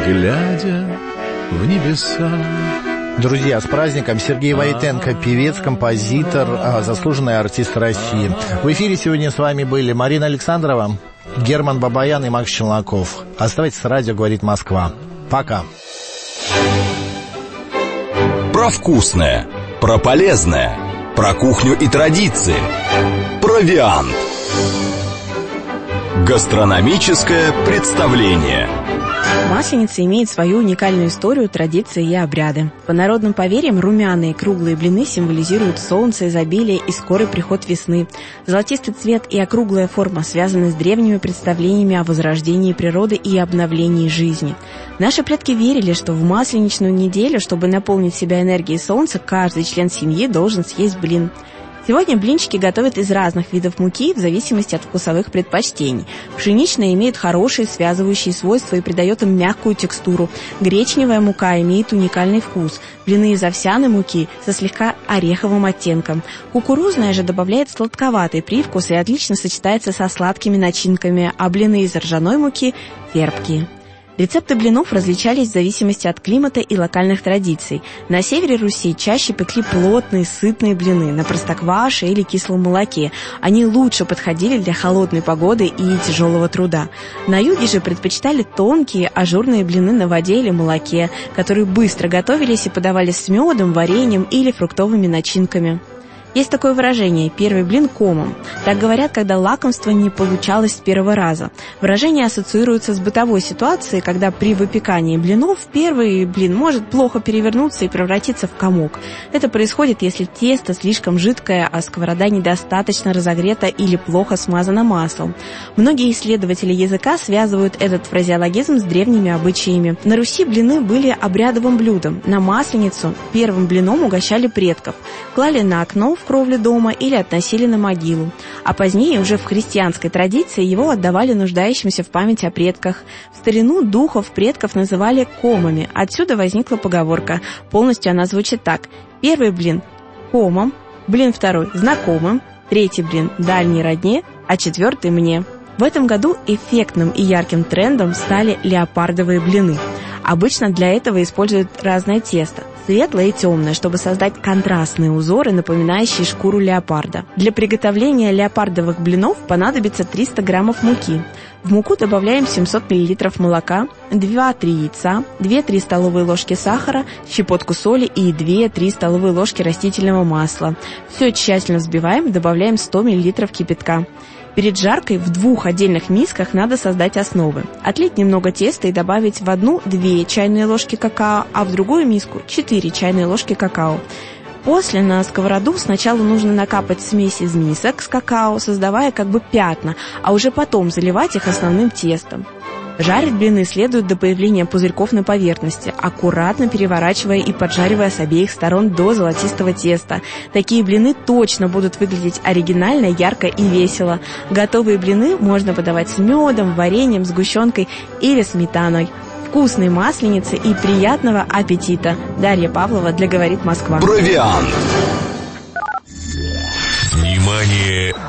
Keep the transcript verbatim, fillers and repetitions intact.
глядя в небеса. Друзья, с праздником! Сергей Войтенко, певец, композитор, заслуженный артист России. В эфире сегодня с вами были Марина Александрова, Герман Бабаян и Макс Челноков. Оставайтесь с радио «Говорит Москва». Пока. Про вкусное, про полезное, про кухню и традиции. Провиант. Гастрономическое представление. Масленица имеет свою уникальную историю, традиции и обряды. По народным поверьям, румяные круглые блины символизируют солнце, изобилие и скорый приход весны. Золотистый цвет и округлая форма связаны с древними представлениями о возрождении природы и обновлении жизни. Наши предки верили, что в масленичную неделю, чтобы наполнить себя энергией солнца, каждый член семьи должен съесть блин. Сегодня блинчики готовят из разных видов муки в зависимости от вкусовых предпочтений. Пшеничная имеет хорошие связывающие свойства и придает им мягкую текстуру. Гречневая мука имеет уникальный вкус. Блины из овсяной муки со слегка ореховым оттенком. Кукурузная же добавляет сладковатый привкус и отлично сочетается со сладкими начинками, а блины из ржаной муки терпкие. Рецепты блинов различались в зависимости от климата и локальных традиций. На севере Руси чаще пекли плотные, сытные блины на простокваше или кислом молоке. Они лучше подходили для холодной погоды и тяжелого труда. На юге же предпочитали тонкие, ажурные блины на воде или молоке, которые быстро готовились и подавались с медом, вареньем или фруктовыми начинками. Есть такое выражение «первый блин комом». Так говорят, когда лакомство не получалось с первого раза. Выражение ассоциируется с бытовой ситуацией, когда при выпекании блинов первый блин может плохо перевернуться и превратиться в комок. Это происходит, если тесто слишком жидкое, а сковорода недостаточно разогрета или плохо смазана маслом. Многие исследователи языка связывают этот фразеологизм с древними обычаями. На Руси блины были обрядовым блюдом. На Масленицу первым блином угощали предков. Клали на окно в кровле дома или относили на могилу. А позднее, уже в христианской традиции, его отдавали нуждающимся в память о предках. В старину духов предков называли комами. Отсюда возникла поговорка. Полностью она звучит так. Первый блин – комом, блин второй – знакомым, третий блин – дальней родне, а четвертый – мне. В этом году эффектным и ярким трендом стали леопардовые блины. Обычно для этого используют разное тесто – светлое и темное, чтобы создать контрастные узоры, напоминающие шкуру леопарда. Для приготовления леопардовых блинов понадобится триста граммов муки. В муку добавляем семьсот миллилитров молока, два-три яйца, две-три столовые ложки сахара, щепотку соли и две-три столовые ложки растительного масла. Все тщательно взбиваем, добавляем сто миллилитров кипятка. Перед жаркой в двух отдельных мисках надо создать основы. Отлить немного теста и добавить в одну-две чайные ложки какао, а в другую миску четыре чайные ложки какао. После на сковороду сначала нужно накапать смесь из мисок с какао, создавая как бы пятна, а уже потом заливать их основным тестом. Жарить блины следует до появления пузырьков на поверхности, аккуратно переворачивая и поджаривая с обеих сторон до золотистого теста. Такие блины точно будут выглядеть оригинально, ярко и весело. Готовые блины можно подавать с медом, вареньем, сгущенкой или сметаной. Вкусной масленицы и приятного аппетита! Дарья Павлова для «Говорит Москва». Провиант. Внимание!